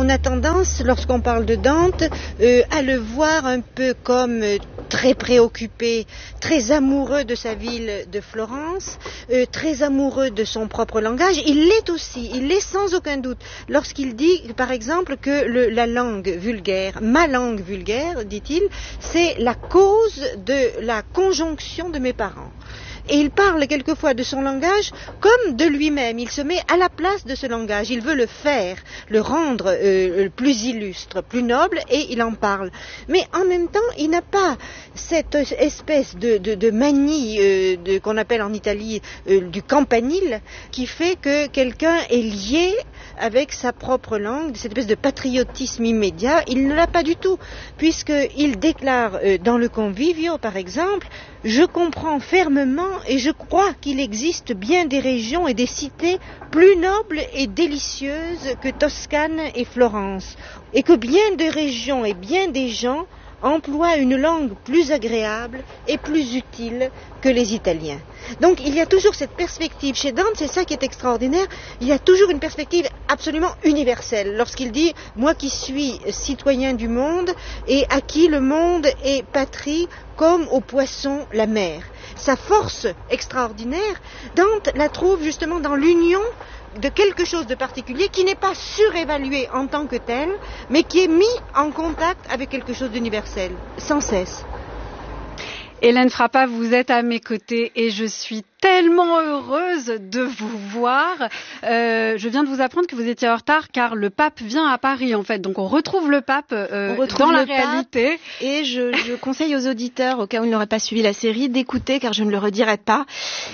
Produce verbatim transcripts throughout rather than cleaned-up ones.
on a tendance, lorsqu'on parle de Dante, euh, à le voir un peu comme euh, très préoccupé, très amoureux de sa ville de Florence, euh, très amoureux de son propre langage. Il l'est aussi, il l'est sans aucun doute. Lorsqu'il dit, par exemple, que le, la langue vulgaire, ma langue vulgaire, dit-il, c'est la cause de la conjonction de mes parents. Et il parle quelquefois de son langage comme de lui-même. Il se met à la place de ce langage. Il veut le faire, le rendre euh, plus illustre, plus noble, et il en parle. Mais en même temps, il n'a pas cette espèce de, de, de manie euh, de, qu'on appelle en Italie euh, du campanile, qui fait que quelqu'un est lié avec sa propre langue, cette espèce de patriotisme immédiat. Il ne l'a pas du tout, puisqu'il déclare euh, dans le Convivio, par exemple, « Je comprends fermement et je crois qu'il existe bien des régions et des cités plus nobles et délicieuses que Toscane et Florence, et que bien des régions et bien des gens emploient une langue plus agréable et plus utile que les Italiens. » Donc il y a toujours cette perspective. Chez Dante, c'est ça qui est extraordinaire, il y a toujours une perspective absolument universelle. Lorsqu'il dit « Moi qui suis citoyen du monde et à qui le monde est patrie comme au poisson la mer ». Sa force extraordinaire, Dante la trouve justement dans l'union de quelque chose de particulier qui n'est pas surévalué en tant que tel, mais qui est mis en contact avec quelque chose d'universel, sans cesse. Hélène Frappa, vous êtes à mes côtés et je suis tellement heureuse de vous voir. Euh, je viens de vous apprendre que vous étiez en retard car le pape vient à Paris en fait. Donc on retrouve le pape euh, on retrouve dans la réalité. Et je, je conseille aux auditeurs, au cas où ils n'auraient pas suivi la série, d'écouter, car je ne le redirai pas,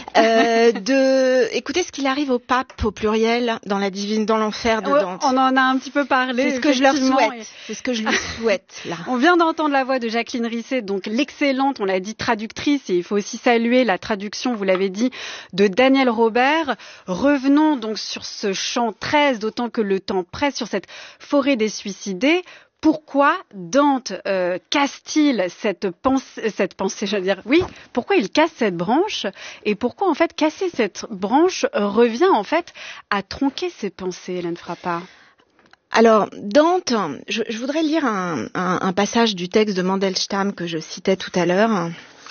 euh, de écouter ce qu'il arrive au pape au pluriel dans la divine, dans l'enfer de Dante. On en a un petit peu parlé. C'est ce que je leur souhaite. C'est ce que je lui souhaite là. On vient d'entendre la voix de Jacqueline Risset, donc l'excellente, on l'a dit, traductrice, et il faut aussi saluer la traduction, vous l'avez dit, de Daniel Robert. Revenons donc sur ce chant treize, d'autant que le temps presse, sur cette forêt des suicidés. Pourquoi Dante euh, casse-t-il cette pensée, cette pensée, je veux dire, oui, pourquoi il casse cette branche, et pourquoi en fait casser cette branche revient en fait à tronquer ses pensées, Hélène Frappa? Alors, Dante, je, je voudrais lire un, un, un passage du texte de Mandelstam que je citais tout à l'heure.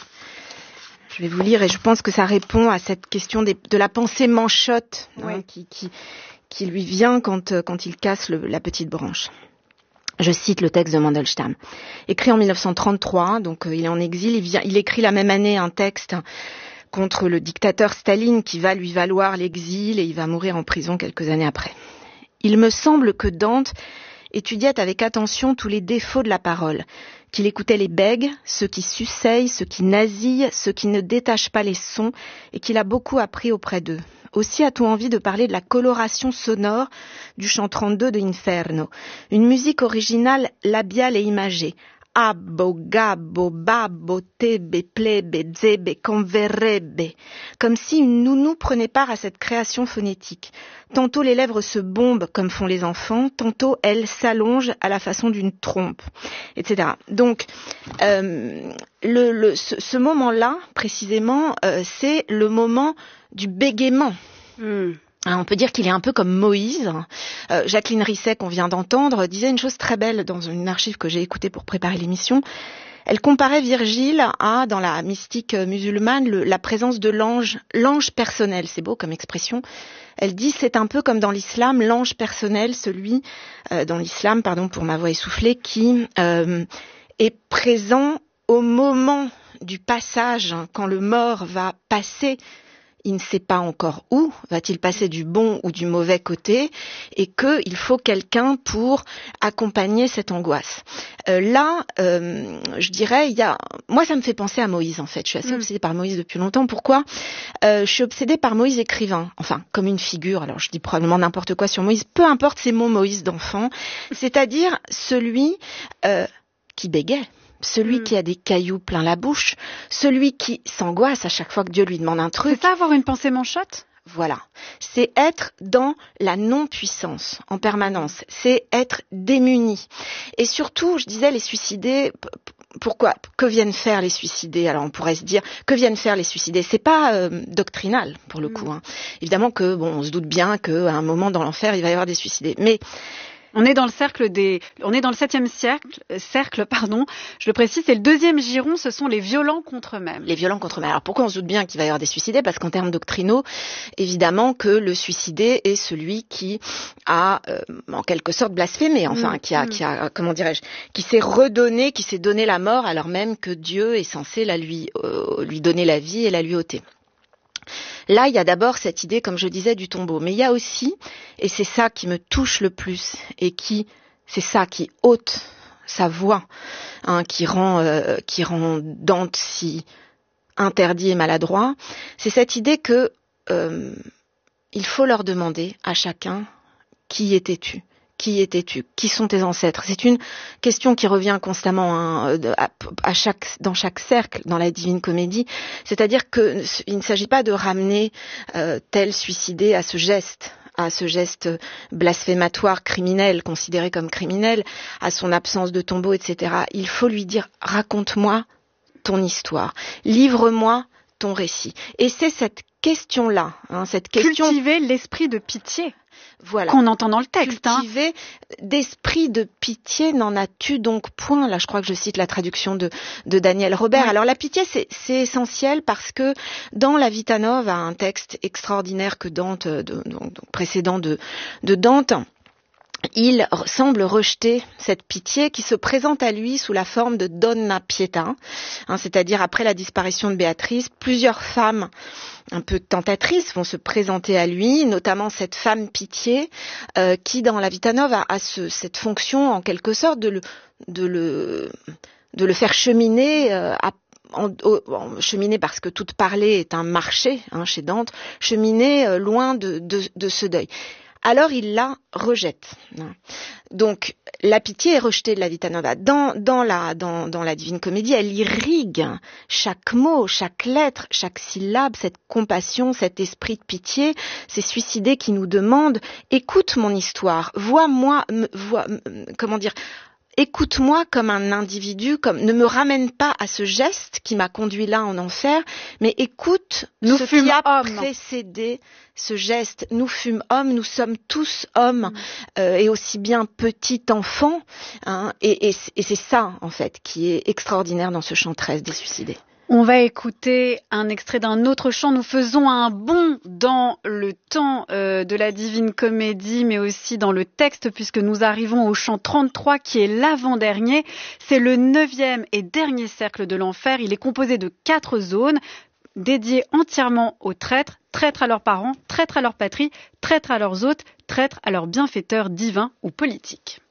Je vais vous lire et je pense que ça répond à cette question des, de la pensée manchotte, oui, hein, qui, qui, qui lui vient quand, quand il casse le, la petite branche. Je cite le texte de Mandelstam. Écrit en mille neuf cent trente-trois, donc euh, il est en exil, il, vient, il écrit la même année un texte contre le dictateur Staline qui va lui valoir l'exil et il va mourir en prison quelques années après. Il me semble que Dante étudiait avec attention tous les défauts de la parole, qu'il écoutait les bègues, ceux qui suceillent, ceux qui nasillent, ceux qui ne détachent pas les sons, et qu'il a beaucoup appris auprès d'eux. Aussi a-t-on envie de parler de la coloration sonore du chant trente-deux de Inferno, une musique originale labiale et imagée. Abbo, gabbo, babbo, tebe, plebe, zebe, converrebbe. Comme si une nounou prenait part à cette création phonétique. Tantôt les lèvres se bombent comme font les enfants, tantôt elles s'allongent à la façon d'une trompe, et cetera. Donc, euh, le, le, ce, ce moment-là, précisément, euh, c'est le moment du bégaiement. Mm. On peut dire qu'il est un peu comme Moïse. Euh, Jacqueline Risset, qu'on vient d'entendre, disait une chose très belle dans une archive que j'ai écoutée pour préparer l'émission. Elle comparait Virgile à, dans la mystique musulmane, le, la présence de l'ange, l'ange personnel. C'est beau comme expression. Elle dit c'est un peu comme dans l'islam, l'ange personnel, celui euh, dans l'islam, pardon pour ma voix essoufflée, qui euh, est présent au moment du passage, quand le mort va passer. Il ne sait pas encore où, va-t-il passer du bon ou du mauvais côté, et qu'il faut quelqu'un pour accompagner cette angoisse. Euh, là, euh, je dirais, il y a, moi ça me fait penser à Moïse en fait. Je suis assez mmh. obsédée par Moïse depuis longtemps. Pourquoi ? euh, Je suis obsédée par Moïse écrivain, enfin comme une figure. Alors je dis probablement n'importe quoi sur Moïse. Peu importe, c'est mon Moïse d'enfant, c'est-à-dire celui euh, qui bégait. Celui mmh. qui a des cailloux plein la bouche, celui qui s'angoisse à chaque fois que Dieu lui demande un truc. C'est ça, avoir une pensée manchotte ? Voilà. C'est être dans la non-puissance en permanence. C'est être démuni. Et surtout, je disais, les suicidés, pourquoi ? Que viennent faire les suicidés ? Alors on pourrait se dire, que viennent faire les suicidés ? C'est pas euh, doctrinal, pour le mmh. coup. Hein. Évidemment que, bon, on se doute bien qu'à un moment dans l'enfer, il va y avoir des suicidés. Mais On est dans le cercle des, on est dans le septième cercle, cercle, pardon. Je le précise, c'est le deuxième giron, ce sont les violents contre eux-mêmes. Les violents contre eux-mêmes. Alors pourquoi on se doute bien qu'il va y avoir des suicidés? Parce qu'en termes doctrinaux, évidemment que le suicidé est celui qui a, euh, en quelque sorte, blasphémé, enfin, mmh, qui a, mmh. qui a, comment dirais-je, qui s'est redonné, qui s'est donné la mort, alors même que Dieu est censé la lui, euh, lui donner la vie et la lui ôter. Là, il y a d'abord cette idée, comme je disais, du tombeau. Mais il y a aussi, et c'est ça qui me touche le plus, et qui, c'est ça qui ôte sa voix, hein, qui rend, euh, qui rend Dante si interdit et maladroit, c'est cette idée que euh, il faut leur demander à chacun qui étais-tu ? Qui étais-tu? Qui sont tes ancêtres? C'est une question qui revient constamment hein, à, à chaque, dans chaque cercle, dans la Divine Comédie. C'est-à-dire qu'il ne s'agit pas de ramener euh, tel suicidé à ce geste, à ce geste blasphématoire, criminel, considéré comme criminel, à son absence de tombeau, et cetera. Il faut lui dire « raconte-moi ton histoire, livre-moi ton récit ». Et c'est cette question-là, hein, cette question... Cultiver l'esprit de pitié. Voilà. Qu'on entend dans le texte. Cultiver hein. d'esprit de pitié, n'en as-tu donc point? Là, je crois que je cite la traduction de, de Daniel Robert. Oui. Alors, la pitié, c'est, c'est essentiel parce que dans la Vita Nova, un texte extraordinaire que Dante, de, donc, précédent de, de Dante, il semble rejeter cette pitié qui se présente à lui sous la forme de Donna Pietà, hein, c'est-à-dire après la disparition de Béatrice, plusieurs femmes un peu tentatrices vont se présenter à lui, notamment cette femme pitié euh, qui, dans la Vita Nova, a ce, cette fonction en quelque sorte de le, de le, de le faire cheminer euh, à En, en, cheminer parce que toute parler est un marché hein, chez Dante, cheminer euh, loin de, de, de ce deuil. Alors il la rejette. Donc la pitié est rejetée de la Vita Nova. Dans, dans, la, dans, dans la Divine Comédie, elle irrigue chaque mot, chaque lettre, chaque syllabe, cette compassion, cet esprit de pitié, ces suicidés qui nous demandent « écoute mon histoire, vois-moi, vois, comment dire ?» Écoute-moi comme un individu, comme ne me ramène pas à ce geste qui m'a conduit là en enfer, mais écoute nous ce qui a hommes. précédé ce geste. Nous fûmes hommes, nous sommes tous hommes, mmh. euh, et aussi bien petits enfants, hein, et, et, et c'est ça en fait qui est extraordinaire dans ce chant treize des suicidés. On va écouter un extrait d'un autre chant. Nous faisons un bond dans le temps euh, de la Divine Comédie, mais aussi dans le texte, puisque nous arrivons au chant trente-trois, qui est l'avant-dernier. C'est le neuvième et dernier cercle de l'enfer. Il est composé de quatre zones, dédiées entièrement aux traîtres, traîtres à leurs parents, traîtres à leur patrie, traîtres à leurs hôtes, traîtres à leurs bienfaiteurs divins ou politiques.